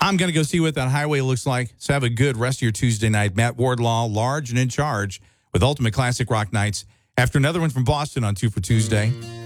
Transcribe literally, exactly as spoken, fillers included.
I'm going to go see what that highway looks like. So have a good rest of your Tuesday night. Matt Wardlaw, large and in charge with Ultimate Classic Rock Nights. After another one from Boston on Two for Tuesday.